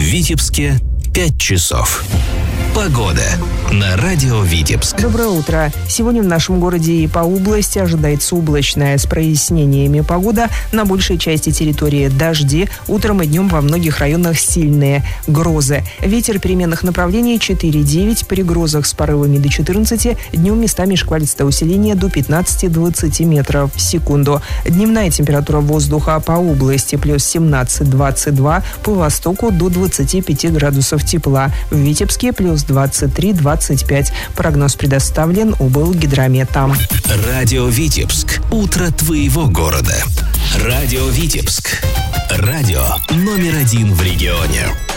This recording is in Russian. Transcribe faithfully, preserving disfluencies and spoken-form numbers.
Витебске пять часов. Погода на радио Витебск. Доброе утро. Сегодня в нашем городе и по области ожидается облачная с прояснениями погода. На большей части территории дожди. Утром и днем во многих районах сильные грозы. Ветер переменных направлений четыре-девять. При грозах с порывами до четырнадцати. Днем местами шквалистое усиление до пятнадцати-двадцати метров в секунду. Дневная температура воздуха по области плюс семнадцать-двадцать два. По востоку до двадцати пяти градусов тепла. В Витебске плюс двадцать три - двадцать пять. Прогноз предоставлен облгидрометом. Радио Витебск. Утро твоего города. Радио Витебск. Радио номер один в регионе.